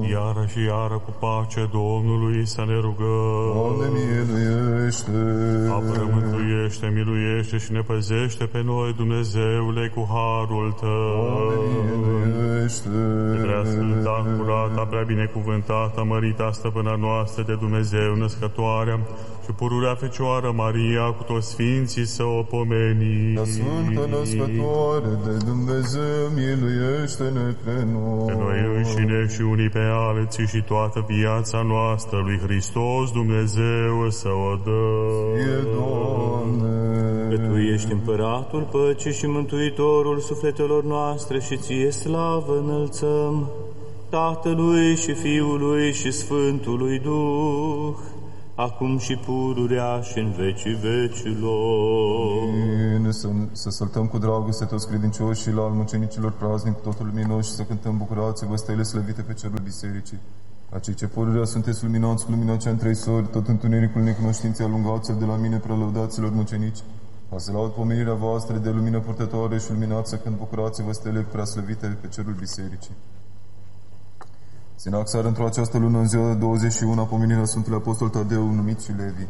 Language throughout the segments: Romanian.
Iară și iară cu pace Domnului să ne rugăm. Doamne, miluiește! Apără, mântuiește, miluiește și ne păzește pe noi, Dumnezeule, cu harul Tău. Doamne, miluiește! Prea sfânta, curata, prea binecuvântată, mărita stăpâna noastră de Dumnezeu născătoarea și pururea Fecioară Maria cu toți sfinții să o pomeni. Prea Sfântă Născătoare de Dumnezeu, miluiește-ne pe noi. Pe noi înșine și unii pe alții și toată viața noastră lui Hristos Dumnezeu să o dă. Fie, Doamne! Că Tu ești împăratul păcii și mântuitorul sufletelor noastre și Ție slavă înălțăm, Tatălui și Fiului și Sfântului Duh, acum și pururea și în vecii vecilor. Bine, să saltăm cu dragoste toți credincioșii la al mucenicilor praznic, totul luminos și să cântăm bucurați-vă, stele slăvite pe cerul bisericii. La cei ce pururea sunteți luminați cu lumina cea întrei sori, tot întunericul necunoștinței alungați de la mine, prealăudaților mucenici. Ca să laud pomenirea voastră de lumină purtătoare și luminați, când bucurați-vă, stele prea slăvite pe cerul bisericii. Sinaxar într-o această lună, în ziua de 21, pomenirea Sfântului Apostol Tadeu, numit și Levi.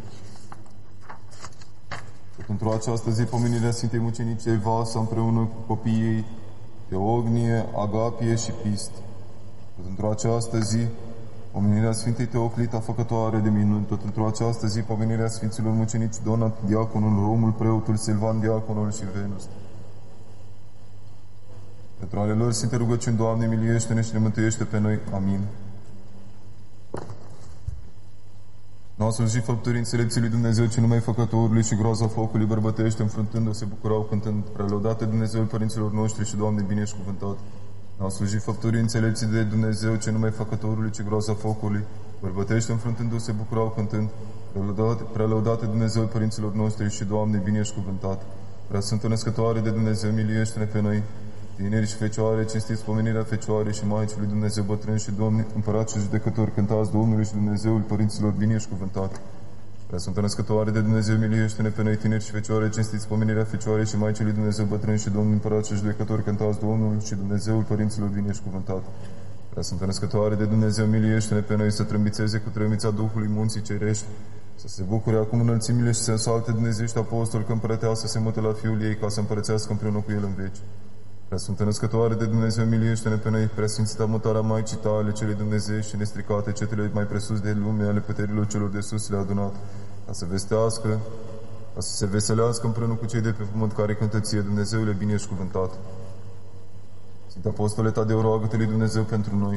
Tot într-o această zi, pomenirea Sfintei Mucenice Evasa, împreună cu copiii ei, Teognie, Agapie și Pist. Tot într-o această zi, pomenirea Sfintei Teoclita, făcătoare de minuni. Tot într-o această zi, pomenirea Sfinților Mucenici Donat, Diaconul, Romul, Preotul, Silvan, Diaconul și Venus. Pentru ale lor, Sfinte rugăciuni, Doamne, miliește-ne și ne mântuiește pe noi. Amin. Nu a slujit făpturii înțelepții lui Dumnezeu, ci numai făcătorului și groaza focului bărbătește, înfruntându-se, bucurau cântând, prelăudate Dumnezeul părinților noștri și Doamne, bine ești cuvântat. Nu a slujit făpturii înțelepții de Dumnezeu, ci numai făcătorului, ci groaza focului bărbătește, înfruntându-se, bucurau cântând, prelăudate Dumnezeul părinților noștri și Doamne, bine ești cuvântat. Prea Sfântă Născătoare de Dumnezeu, miliește-ne pe noi. Tineri și fecioare, cinstiți pomenirea Fecioare și Maicii lui Dumnezeu bătrâni și Domni, împărați și judecători, cântați Domnului și Dumnezeul părinților, bine ești cuvântat. Prea Sfântă Născătoare de Dumnezeu, miliește-ne pe noi, tineri și fecioare, cinstiți pomenirea Fecioare și Maicii lui Dumnezeu bătrâni și Domni, împărați și judecători, cântați Domnul și Dumnezeul părinților, bine ești cuvântat. Prea Sfântă Născătoare de Dumnezeu, miliește-ne pe noi, să trâmbițeze cu trămița Duhului munții cerești, să se bucure acum înălțimile și să însalte dumnezeiești apostoli, că împărăteasă se mută la Fiul ei, ca să împărățească împreună cu El în veci. Prea Sfântă Născătoare de Dumnezeu, miliește-ne pe noi, prea sfințită mutarea Maicii Tale, cele dumnezeiești și nestricate, cetele mai presus de lume, ale puterilor celor de sus le-a adunat, ca să vestească, ca să se veselească împreună cu cei de pe pământ care cântă ție, Dumnezeule, bine ești cuvântat. Sfinte Apostole Tadeu, roagă-te lui Dumnezeu pentru noi.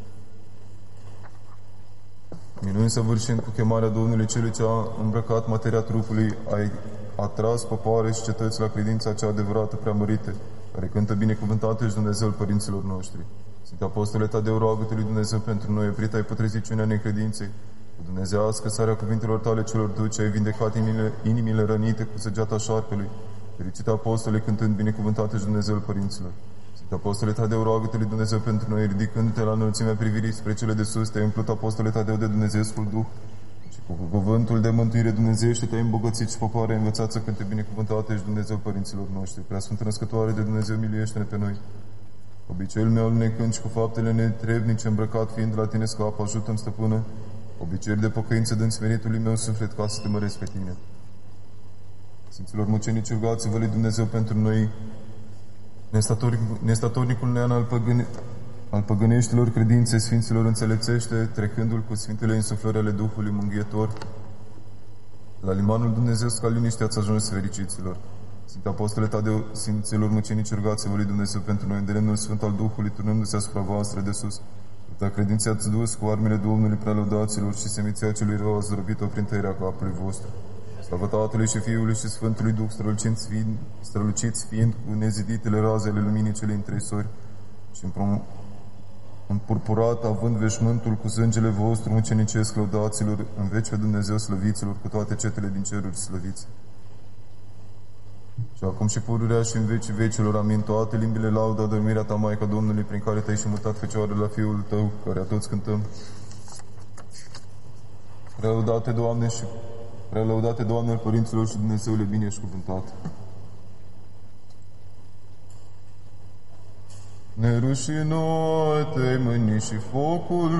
Minuni săvârșind cu chemarea Domnului celui ce a îmbrăcat materia trupului, ai atras popoare și cetăți la credința cea adevărată preamărite, care cântă binecuvântat ești Dumnezeul părinților noștri. Sfinte Apostole Tadeu, roagă-te lui Dumnezeu pentru noi, oprit ai putreziciunea necredinței, cu dumnezească sarea cuvintelor tale celor duce, ai vindecat inimile rănite cu săgeata șarpelui. Fericite Apostole, cântând binecuvântat ești Dumnezeul părinților. Sfinte Apostole Tadeu, roagă-te lui Dumnezeu pentru noi, ridicându-te la înălțimea privirii spre cele de sus, te-ai umplut Apostole Tadeu de Dumnezeescul Duh, și cu cuvântul de mântuire dumnezeiește te-ai îmbogățit și popoare ai învățat să cânte binecuvântat ești Dumnezeu părinților noștri. Prea Sfântă Născătoare de Dumnezeu, miliește-ne pe noi. Obiceiul meu necând și cu faptele netrebnice îmbrăcat fiind la tine scap, ajută-mi, stăpână, obiceiuri de pocăință dând smeritului meu suflet ca să te măresc pe tine. Sfinților mucenici, rugați-vă lui Dumnezeu pentru noi, nestatornicul nean al păgâneștilor credințe, Sfinților înțelepțește, trecându-l cu Sfintele insuflări ale Duhului Mângâietor. La limanul Dumnezeesc al liniștii ați ajuns fericiților. Sfinte Apostole Tadeu, Sfinților mucenici, rugați-vă lui Dumnezeu pentru noi, de lemnul Sfânt al Duhului, turnându-se asupra voastră de sus. Dar credința ați dus cu armele Domnului prealăudaților și seminția celui rău ați zdrobit-o prin tăierea capului vostru. Slavă Tatălui și Fiului și Sfântului Duh, străluciți fiind cu neziditele razele luminii celei întrei sori și împurpurat, având veșmântul cu sângele vostru mucenicesc, lăudaților în veci pe Dumnezeu, slăviților, cu toate cetele din ceruri slăviți. Și acum și pururea și în vecii vecilor, amin, toate limbile laudă adormirea ta, Maica Domnului, prin care te-ai și mutat Fecioară la Fiul tău, care a toți cântăm. Prelăudate, Doamne, și prelăudate, Doamne, al părinților și Dumnezeule, bine ești cuvântat. Nerușinoate mâini și focul